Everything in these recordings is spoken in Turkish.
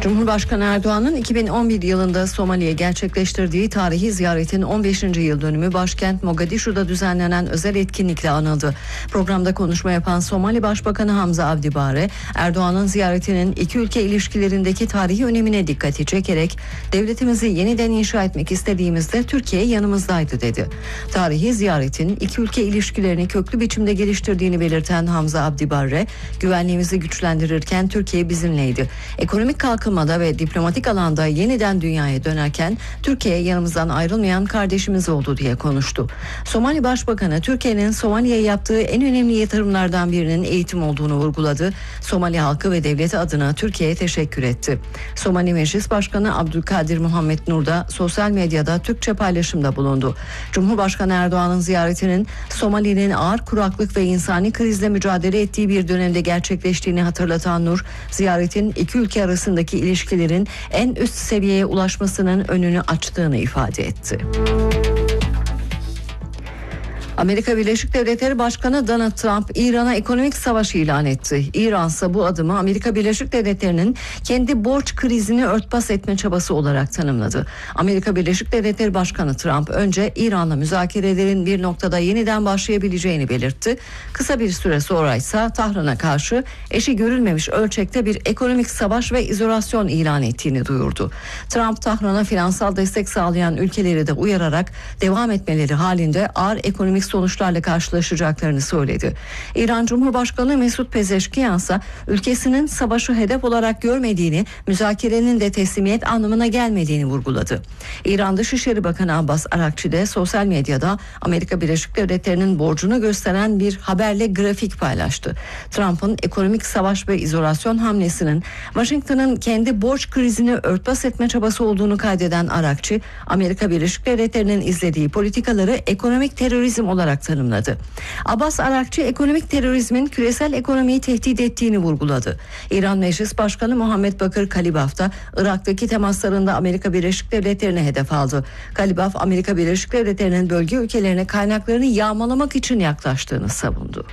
Cumhurbaşkanı Erdoğan'ın 2011 yılında Somali'ye gerçekleştirdiği tarihi ziyaretin 15. yıl dönümü başkent Mogadishu'da düzenlenen özel etkinlikle anıldı. Programda konuşma yapan Somali Başbakanı Hamza Abdi Bare, Erdoğan'ın ziyaretinin iki ülke ilişkilerindeki tarihi önemine dikkati çekerek devletimizi yeniden inşa etmek istediğimizde Türkiye yanımızdaydı dedi. Tarihi ziyaretin iki ülke ilişkilerini köklü biçimde geliştirdiğini belirten Hamza Abdi Bare, güvenliğimizi güçlendirirken Türkiye bizimleydi. Ekonomik kalkınmada ve diplomatik alanda yeniden dünyaya dönerken Türkiye yanımızdan ayrılmayan kardeşimiz oldu diye konuştu. Somali Başbakanı Türkiye'nin Somali'ye yaptığı en önemli yatırımlardan birinin eğitim olduğunu vurguladı. Somali halkı ve devleti adına Türkiye'ye teşekkür etti. Somali Meclis Başkanı Abdülkadir Muhammed Nur da sosyal medyada Türkçe paylaşımda bulundu. Cumhurbaşkanı Erdoğan'ın ziyaretinin Somali'nin ağır kuraklık ve insani krizle mücadele ettiği bir dönemde gerçekleştiğini hatırlatan Nur, ziyaretin iki ülke arasındaki ilişkilerin en üst seviyeye ulaşmasının önünü açtığını ifade etti. Amerika Birleşik Devletleri Başkanı Donald Trump İran'a ekonomik savaş ilan etti. İran ise bu adımı Amerika Birleşik Devletleri'nin kendi borç krizini örtbas etme çabası olarak tanımladı. Amerika Birleşik Devletleri Başkanı Trump önce İran'la müzakerelerin bir noktada yeniden başlayabileceğini belirtti. Kısa bir süre sonra ise Tahran'a karşı eşi görülmemiş ölçekte bir ekonomik savaş ve izolasyon ilan ettiğini duyurdu. Trump Tahran'a finansal destek sağlayan ülkeleri de uyararak devam etmeleri halinde ağır ekonomik sonuçlarla karşılaşacaklarını söyledi. İran Cumhurbaşkanı Mesut Pezeşkiyan ise ülkesinin savaşı hedef olarak görmediğini, müzakerenin de teslimiyet anlamına gelmediğini vurguladı. İran Dışişleri Bakanı Abbas Arakçi de sosyal medyada Amerika Birleşik Devletleri'nin borcunu gösteren bir haberle grafik paylaştı. Trump'ın ekonomik savaş ve izolasyon hamlesinin Washington'ın kendi borç krizini örtbas etme çabası olduğunu kaydeden Arakçi, Amerika Birleşik Devletleri'nin izlediği politikaları ekonomik terörizm olarak tanımladı. Abbas Arakçı ekonomik terörizmin küresel ekonomiyi tehdit ettiğini vurguladı. İran Meclis Başkanı Muhammed Bakır Kalibaf da Irak'taki temaslarında Amerika Birleşik Devletleri'ne hedef aldı. Kalibaf, Amerika Birleşik Devletleri'nin bölge ülkelerine kaynaklarını yağmalamak için yaklaştığını savundu.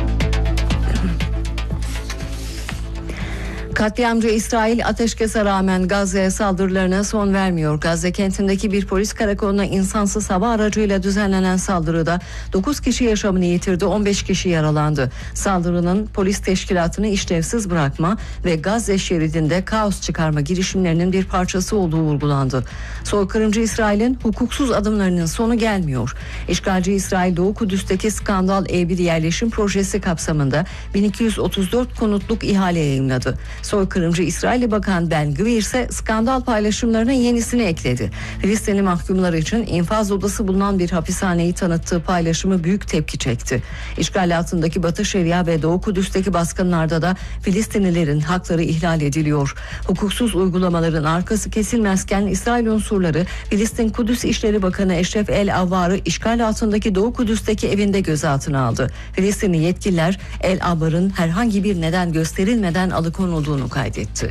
Katliamcı İsrail ateşkese rağmen Gazze'ye saldırılarına son vermiyor. Gazze kentindeki bir polis karakoluna insansız hava aracıyla düzenlenen saldırıda 9 kişi yaşamını yitirdi, 15 kişi yaralandı. Saldırının polis teşkilatını işlevsiz bırakma ve Gazze şeridinde kaos çıkarma girişimlerinin bir parçası olduğu vurgulandı. Soykırımcı İsrail'in hukuksuz adımlarının sonu gelmiyor. İşgalci İsrail Doğu Kudüs'teki skandal E1 yerleşim projesi kapsamında 1234 konutluk ihale yayımladı. Soykırımcı İsrailli Bakan Ben Gvir ise skandal paylaşımlarına yenisini ekledi. Filistinli mahkumlar için infaz odası bulunan bir hapishaneyi tanıttığı paylaşımı büyük tepki çekti. İşgal altındaki Batı Şeria ve Doğu Kudüs'teki baskınlarda da Filistinlilerin hakları ihlal ediliyor. Hukuksuz uygulamaların arkası kesilmezken İsrail unsurları Filistin Kudüs İşleri Bakanı Eşref El Avvar'ı işgal altındaki Doğu Kudüs'teki evinde gözaltına aldı. Filistinli yetkililer El Avvar'ın herhangi bir neden gösterilmeden alıkonulduğunu kaydetti.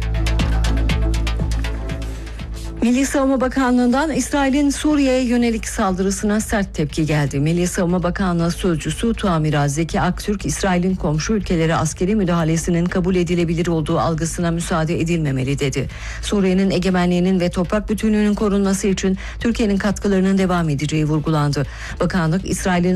Milli Savunma Bakanlığı'ndan İsrail'in Suriye'ye yönelik saldırısına sert tepki geldi. Milli Savunma Bakanlığı Sözcüsü Tuamiral Zeki Aktürk, İsrail'in komşu ülkelere askeri müdahalesinin kabul edilebilir olduğu algısına müsaade edilmemeli dedi. Suriye'nin egemenliğinin ve toprak bütünlüğünün korunması için Türkiye'nin katkılarının devam edeceği vurgulandı. Bakanlık, İsrail'in